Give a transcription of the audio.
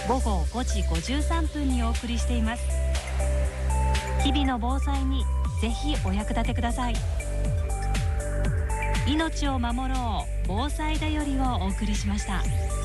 午後5時53分にお送りしています。日々の防災にぜひお役立てください。命を守ろう防災だよりをお送りしました。